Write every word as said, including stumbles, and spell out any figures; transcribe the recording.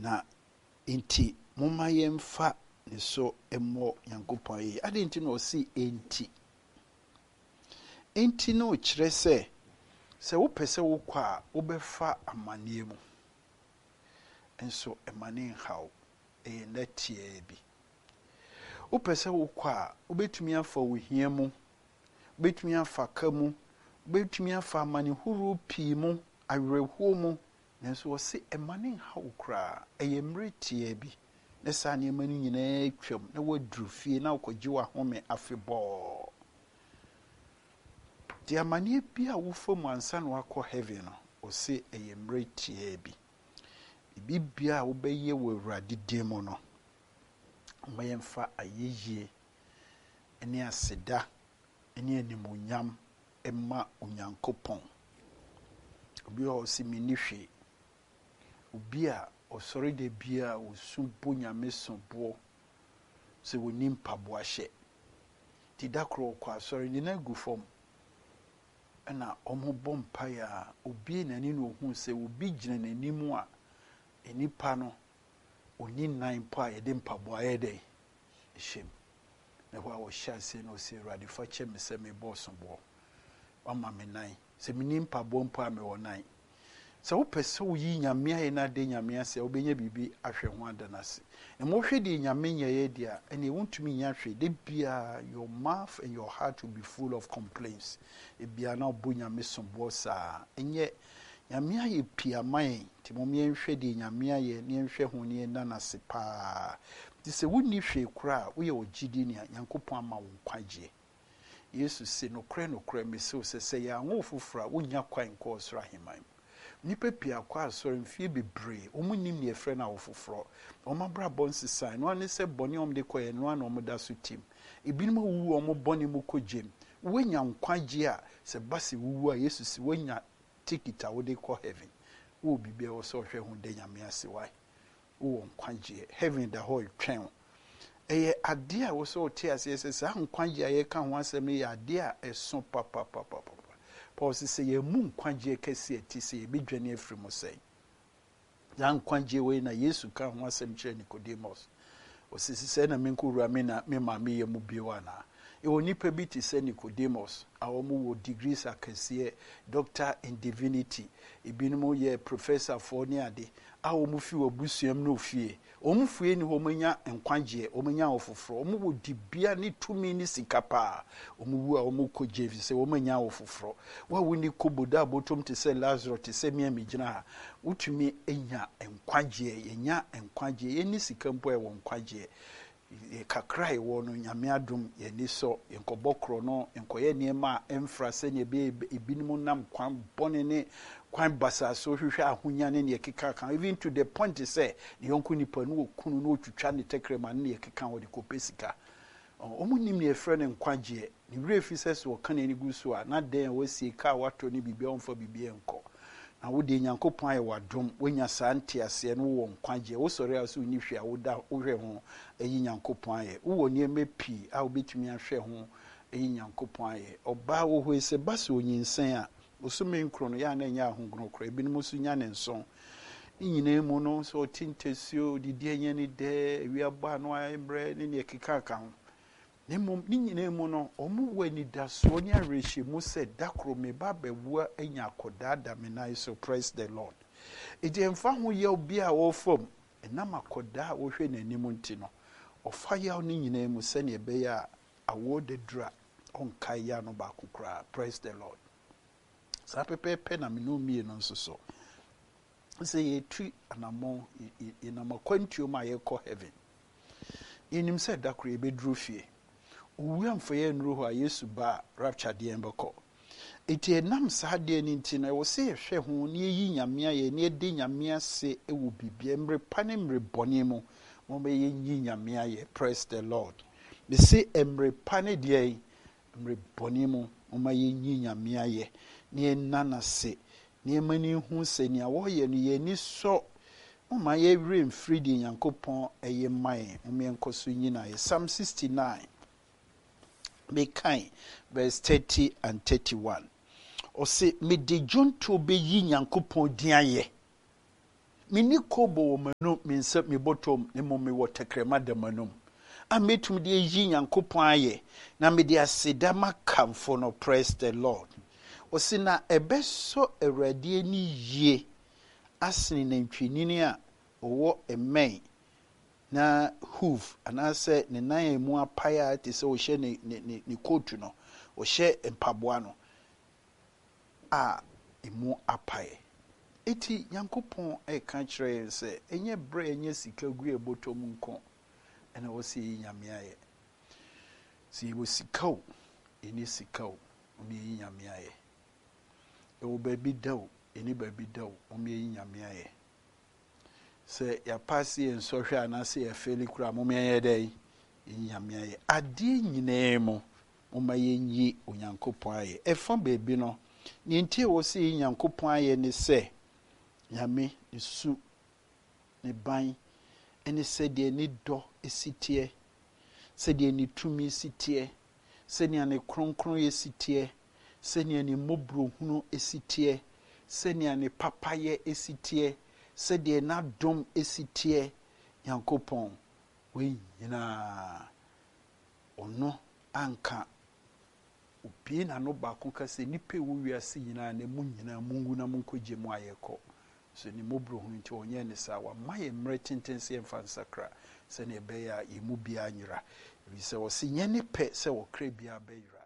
na inti moma yemfa ne so emo Nyankopɔn yi ade nti no si enti enti no kyerɛ sɛ sɛ wopɛ sɛ wokɔ a wobɛfa amanneɛ mu enso emane nhaw e netie bi wopɛ sɛ wokɔ a wobɛtumi afa wohia mu wobɛtumi afa ka mu wobɛtumi afa amanehuru pii mu awerɛhuo mu nanso wɔse emane nhaw kora ɛyɛ mmeretie bi ne saa nneɛma no nyinaa twam na waduru fie na wokɔgye wahome afebɔɔ di amane bi a wofa mu ansa na wakɔ heaven no wɔse ɛyɛ mmeretie bi bibia a wobɛyɛ wɔ Awurade din mu no ma yɛmfa ayɛyie ne aseda ne animuonyam ɛma Onyankopɔn obi a ɔsi mini hwe obi a ɔsɔre de bia osu bo Nyame sobo sɛ woni mpaboa hyɛ ti dakro kɔ asɔre ni na gu fam ɛna ɔmo bɔ mpae a obi na ni no hu sɛ obi gyina n'anim a enipa no oni nan pa yɛde mpaboa yɛ dɛ hyɛm na hɔ a wɔhyɛ ase no sɛ Awurade fa kyɛ me sɛ me bɔɔso boɔ wama me nan sɛ me ni mpaboa mpa me wɔ nan sɛ wopɛ sɛ woyi Nyame ayɛ na de Nyame ase wobɛnya bibi ahwɛ ho adanase na mo hwɛ de Nyame nyɛyɛ dia ɛne wontumi nya hwɛ de bia your mouth and your heart will be full of complaints e bia na obo Nyame sombo saa ɛnyɛ Nyame ayɛ pia man ti mo yɛnhwɛ de Nyame ayɛ ne yɛnhwɛ ho ne nanase paa ti sɛ wonni hwɛ kura woyɛ ogidi ne Nyankopɔn ama wo kwagye Yesu se no kra no kra me se sɛ sɛ ya wo fofora wonya kwan kɔ soro aheman nipa pia kwa asɔre mfie bebree omu nim ne efrɛ na wo foforo ɔma bra bonse sign no ane sɛ bɔne ɔm de kɔyɛ no ana ɔm da so tim ebinom wuwu ɔm bɔne mu kɔgyem wonya nkwagye a sɛ base wuwu a Yesu se wonya ticket a wo de kɔ heaven wo bibia wo sɛ ɔhwɛ ho de Nyame ase wai wo nkwagye heaven da hɔ twɛn ɛyɛ ade a wo sɛ ɔte ase sɛ saa nkwagye a yɛ ka ho asɛm yɛ ade a ɛso papa papa papa Paul says, "Ye mun kwagye kese ati se ye bidwane afiri mo sei." Ya nkwagye we na Yesu ka ho asɛm kyerɛ Nicodemus. O sisi sɛ na menkowura me na me ma me ye mu biwa na. E woni pa bi te sɛ Nicodemus, a wɔn wɔ degrees akɛseɛ, doctor in divinity, ebinom yɛ professor for ne ade, a wɔn fi wɔ busuam no fie. Wɔn fie ni wɔn nya nkwagye, wɔn nya ofoforo, wɔn wɔ dibia ne tumi ne sika pa. Wɔn wu a wɔn kɔ gye fi sɛ wɔn nya ofoforo. Wa woni koboda botom te sɛ Lazarus te sɛ mia me gyina ha. Wotumi enya nkwagye, yenya nkwagye, yeni sika mpo e wɔ nkwagye. Kakra ewo no Nyame adom ye ni so yenkɔbɔkro no yenkoye niema emfra sɛ ne be ebinom nam kwan bɔne ne kwan basa so hwehwɛ ahonya ne ne keka kan even to the point say ne yonko nipa no okunu no otwitwa ne tekrema ne keka wo de kopesika ɔmo nim ne efrɛ ne nkwagye ne refi sɛ so ka ne gu so a na den wasie ka wato ne bibia ɔmfa bibia enko na wo de Nyankopɔn ayɛ wadom wonya saa ntiase no wo nkwagye wo sɔre aso ni hwe a wo da wo hwɛ ho eyi Nyankopɔn ayɛ wo wɔ niema pii a wo betumi ahwɛ ho eyi Nyankopɔn ayɛ ɔba wo ho ese ba so nyinsen a osome nkro no ya na nya ahongrono kra ebi no musu nya ne nson nyina mu no so tintesio didi anya ni de wi aba no ayembre ne ne keka ka ho ne mom ni nyina mu no omu wani da so nya rehye mu se dakro me ba bewua anya akoda da me na so praise the Lord edi emfa ho ye obi a wo fam enam akoda wo hwe nanim nti no ofa ya ni nyina mu se ne be ya awo de dra onkai ya no ba kokra praise the Lord sa pepepe na me no mie no nso so se ye tu anamo inama kwantuo ma ye kɔ heaven inim se dakro e bedru fie uwam faye nru ho a Yesu ba rapture de embeko eti enam saa de ni nti na wo se hwe ho ne yi Nyame aye ne de Nyame ase e wo bibia mre pane mre bone mu mo be yi Nyame aye praise the Lord me se emre pane de mre bone mu mo ma yi Nyame aye ne nana se ne mani hu se ne wo ye no ye ni so mo ma ye wre mfiri de Nyankopɔn eye man mo me enkoso nyina ye Psalm sixty-nine be kind verse thirty and thirty-one o se me de jonto be yi Nyankopɔn din aye mini kobo wo manu minsa mi bottom ne mo me wo tekrema da manum a metum de yi Nyankopon aye na me de aseda makamfo no. Praise the Lord. Osina ebeso Awurade ani yie asene nantwinini a owo emɛn na hoof anase ne nan emu apaya te se o hye ne ne ne coat no o hye empaboa no a emu apaye eti Nyankopon e kan kire se enye bre enye sika gu ebotom nko ena wo se nyame aye si wo sika o eni sika o omi nyame aye e wo ba bi daw eni ba bi daw omi nyame aye se ya pasi en sohwe anase ya feli kura mo me dai nyame aye ade nyine mo mo ma yenyi Onyankopon aye e fa bebi no ni ntie wo se Nyankopon aye ne se nyame isu ne ban ene se de ni do esitie se de ni tumi sitie se ne ane kronkron esitie se ne ane mobro hunu esitie se ne ane papaye esitie se de na dom esitie Nyankopon we nyina ono anka obi na no ba kon ka se nipa wo wiase nyina na mu nyina mungu na munkoje mu ayeko so ni mobro hunu nti onye ne sa wa maye mre tentense emfa nsakra se ne be ya yemu bia nyira wi se wo se nyane pe se wo kra bia be yira